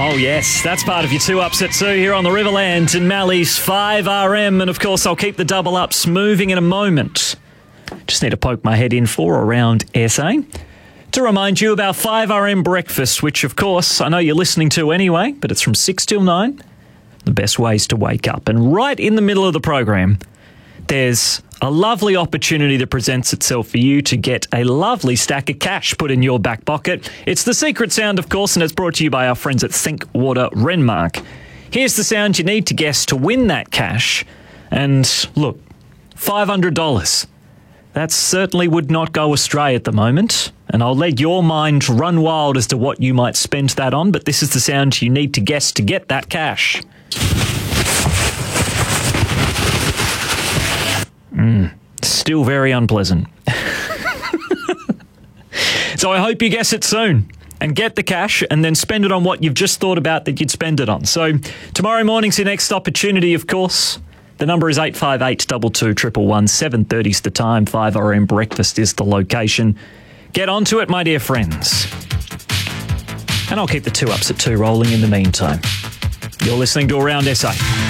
Oh, yes, that's part of your 2 ups at 2 here on the Riverland and Mally's 5RM. And, of course, I'll keep the double ups moving in a moment. Just need to poke my head in for around SA to remind you about 5RM breakfast, which, of course, I know you're listening to anyway, but it's from 6 till 9. The best ways to wake up. And right in the middle of the program, there's a lovely opportunity that presents itself for you to get a lovely stack of cash put in your back pocket. It's the secret sound, of course, and it's brought to you by our friends at Think Water Renmark. Here's the sound you need to guess to win that cash. And look, $500. That certainly would not go astray at the moment. And I'll let your mind run wild as to what you might spend that on, but this is the sound you need to guess to get that cash. Still very unpleasant. So I hope you guess it soon and get the cash and then spend it on what you've just thought about that you'd spend it on. So tomorrow morning's your next opportunity, of course. The number is 858 22 111. 7:30's the time. 5RM breakfast is the location. Get onto it, my dear friends. And I'll keep the 2 ups at 2 rolling in the meantime. You're listening to Around SA.